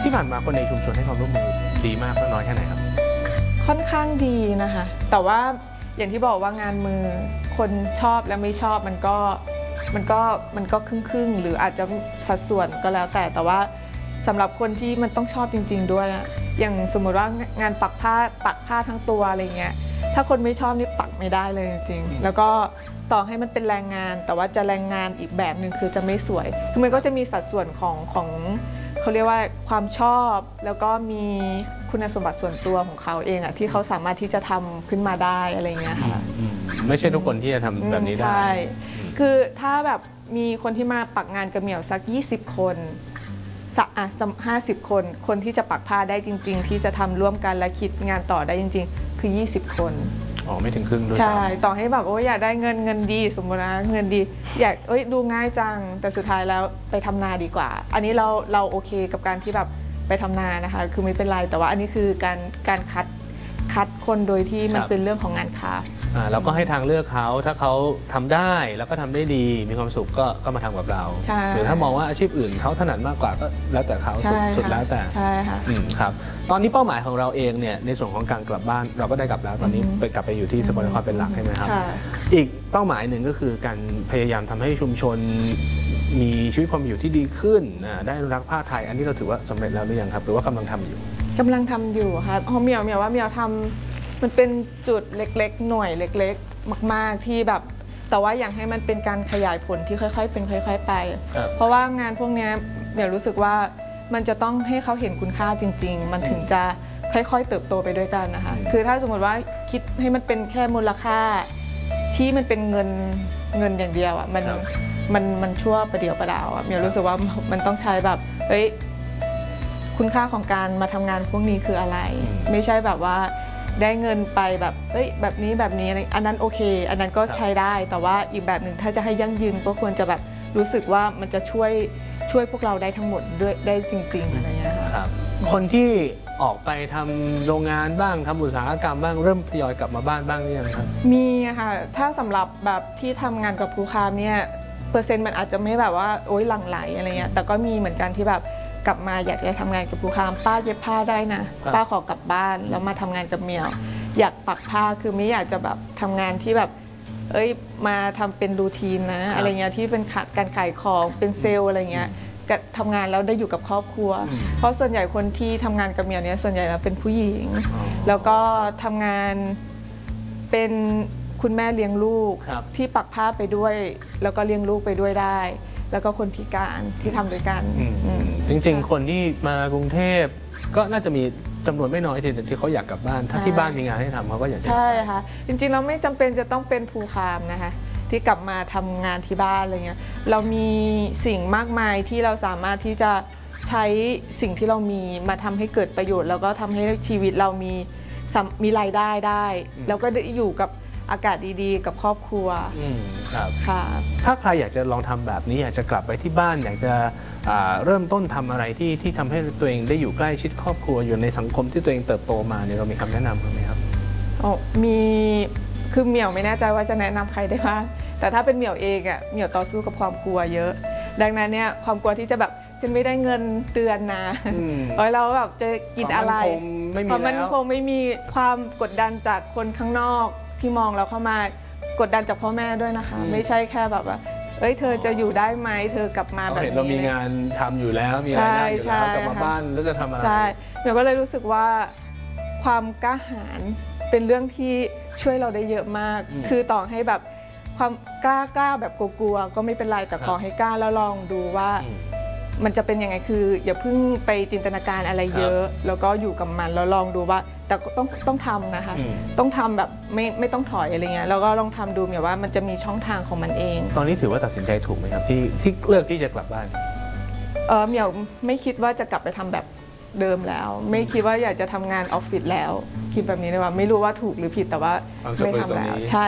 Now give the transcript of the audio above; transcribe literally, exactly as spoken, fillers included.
ที่ผ่านมาคนในชุมชนให้ความร่วมมือดีมากหรือน้อยแค่ไหนครับค่อนข้างดีนะคะแต่ว่าอย่างที่บอกว่างานมือคนชอบและไม่ชอบมันก็มันก็มันก็ครึ่งครึ่งหรืออาจจะสัดส่วนก็แล้วแต่แต่ว่าสำหรับคนที่มันต้องชอบจริงๆด้วยอย่างสมมติว่างานปักผ้าปักผ้าทั้งตัวอะไรเงี้ยถ้าคนไม่ชอบนี่ปักไม่ได้เลยจริงๆแล้วก็ต่อให้มันเป็นแรงงานแต่ว่าจะแรงงานอีกแบบหนึ่งคือจะไม่สวยคือมันก็จะมีสัดส่วนของของเขาเรียกว่าความชอบแล้วก็มีคุณสมบัติส่วนตัวของเขาเองอะที่เขาสามารถที่จะทำขึ้นมาได้อะไรเงี้ยค่ะไม่ใช่ทุกคนที่จะทำแบบนี้ได้ใช่คือถ้าแบบมีคนที่มาปักงานกระเหมี่ยวสักยี่สิบคนสักห้าสิบคนคนที่จะปักผ้าได้จริงๆที่จะทำร่วมกันและคิดงานต่อได้จริงๆคือยี่สิบคนอ๋อไม่ถึงครึ่งด้วยใช่ต่อให้แบบโอ้ยอยากได้เงินเงินดีสมมตินะเงินดีอยากเอ้ยดูง่ายจังแต่สุดท้ายแล้วไปทำนาดีกว่าอันนี้เราเราโอเคกับการที่แบบไปทำนานะคะคือไม่เป็นไรแต่ว่าอันนี้คือการการคัดคัดคนโดยที่มันเป็นเรื่องของงานค้าเราก็ให้ทางเลือกเขาถ้าเขาทำได้แล้วก็ทำได้ดีมีความสุขก็ก็มาทำกับเราหรือถ้ามองว่าอาชีพอื่นเขาถนัดมากกว่าก็แล้วแต่เขาสุดแล้วแต่ใช่ค่ะครับตอนนี้เป้าหมายของเราเองเนี่ยในส่วนของการกลับบ้านเราก็ได้กลับแล้วตอนนี้ไปกลับไปอยู่ที่สกลนครเป็นหลักใช่ไหมครับอีกเป้าหมายหนึ่งก็คือการพยายามทำให้ชุมชนมีชีวิตความอยู่ที่ดีขึ้นได้อนุรักษ์ผ้าไทยอันนี้เราถือว่าสำเร็จแล้วหรือยังครับหรือว่ากำลังทำอยู่กำลังทำอยู่ครับอ๋อเมียวเมียวว่าเมียวทำมันเป็นจุดเล็กๆหน่วยเล็กๆมากๆที่แบบแต่ว่าอยากให้มันเป็นการขยายผลที่ค่อยๆเป็นค่อยๆไปเพราะว่างานพวกนี้เมียวรู้สึกว่ามันจะต้องให้เขาเห็นคุณค่าจริงๆมันถึงจะค่อยๆเติบโตไปด้วยกันนะคะคือถ้าสมมติว่าคิดให้มันเป็นแค่มูลค่าที่มันเป็นเงินเงินอย่างเดียวอ่ะมันมันมันชั่วประเดี๋ยวประดาวอ่ะเมียวรู้สึกว่ามันต้องใช้แบบเฮ้ยคุณค่าของการมาทำงานพวกนี้คืออะไรไม่ใช่แบบว่าได้เงินไปแบบเอ้ยแบบนี้แบบนี้อันนั้นโอเคอันนั้นก็ใช้ได้แต่ว่าอีกแบบหนึ่งถ้าจะให้ยั่งยืนก็ควรจะแบบรู้สึกว่ามันจะช่วยช่วยพวกเราได้ทั้งหมดด้วยได้จริงๆอะไรเงี้ยครับคนที่ออกไปทำโรงงานบ้างทำอุตสาหกรรมบ้างเริ่มทยอยกลับมาบ้านบ้างหรือยังครับมีค่ะถ้าสำหรับแบบที่ทำงานกับครูคามเนี่ยเปอร์เซ็นต์มันอาจจะไม่แบบว่าโอ๊ยหลั่งไหลอะไรเงี้ยแต่ก็มีเหมือนกันที่แบบกลับมาอยากจะทำงานกับครูคามป้าเย็บผ้าได้นะป้าขอกลับบ้านแล้วมาทำงานกับเมียวอยากปักผ้าคือไม่อยากจะแบบทำงานที่แบบเอ้ยมาทำเป็นรูทีนนะอะไรเงี้ยที่เป็นการขายของเป็นเซลล์อะไรเงี้ยก็ทำงานแล้วได้อยู่กับครอบครัวเพราะส่วนใหญ่คนที่ทำงานกับเมียวเนี้ยส่วนใหญ่แล้วเป็นผู้หญิงแล้วก็ทำงานเป็นคุณแม่เลี้ยงลูกที่ปักผ้าไปด้วยแล้วก็เลี้ยงลูกไปด้วยได้แล้วก็คนพิการที่ทำด้วยกันจริงๆคนที่มากรุงเทพก็น่าจะมีจำนวนไม่น้อยทีเดียวที่เขาอยากกลับบ้านถ้าที่บ้านมีงานให้ทำเขาก็อยากใช่ค่ะจริงๆเราไม่จำเป็นจะต้องเป็นภูคามนะคะที่กลับมาทำงานที่บ้านอะไรเงี้ยเรามีสิ่งมากมายที่เราสามารถที่จะใช้สิ่งที่เรามีมาทำให้เกิดประโยชน์แล้วก็ทำให้ชีวิตเรามีมีรายได้ได้แล้วก็ได้อยู่กับอากาศดีๆกับครอบครัวครับค่ะถ้าใครอยากจะลองทำแบบนี้อยากจะกลับไปที่บ้านอยากจะเริ่มต้นทำอะไรที่ที่ทำให้ตัวเองได้อยู่ใกล้ชิดครอบครัวอยู่ในสังคมที่ตัวเองเติบโตมาเนี่ยเรามีคำแนะนำไหมครับอ๋อมีคือเหมียวไม่แน่ใจว่าจะแนะนำใครได้บ้างแต่ถ้าเป็นเหมียวเองอ่ะเหมียวต่อสู้กับความกลัวเยอะดังนั้นเนี่ยความกลัวที่จะแบบฉันไม่ได้เงินเดือนนะเอ้ยเราแบบจะกินอะไรเพราะมันคงไม่มีความกดดันจากคนข้างนอกที่มองเราเข้ามากดดันจากพ่อแม่ด้วยนะคะไม่ใช่แค่แบบว่าเอ้ยเธอจะอยู่ได้ไหมเธอกลับมาแบบนี้เรามีงานทำอยู่แล้วมีรายได้อยู่แล้วกลับมาบ้านแล้วจะทำอะไรใช่เมียก็เลยรู้สึกว่าความกล้าหาญเป็นเรื่องที่ช่วยเราได้เยอะมากคือต่อให้แบบความกล้ากล้าแบบกลัวๆก็ไม่เป็นไรแต่ขอให้กล้าแล้วลองดูว่ามันจะเป็นยังไงคืออย่าเพิ่งไปจินตนาการอะไรเยอะแล้วก็อยู่กับมันแล้วลองดูว่าแต่ต้องต้องทำนะคะต้องทำแบบไม่ไม่ต้องถอยอะไรเงี้ยแล้วก็ลองทำดูแบบว่ามันจะมีช่องทางของมันเองตอนนี้ถือว่าตัดสินใจถูกไหมครับที่ที่เลือกที่จะกลับบ้านเออเหมียวไม่คิดว่าจะกลับไปทำแบบเดิมแล้วไม่คิดว่าอยากจะทำงานออฟฟิศแล้วคิดแบบนี้เลยว่าไม่รู้ว่าถูกหรือผิดแต่ว่าไม่ทำแล้วใช่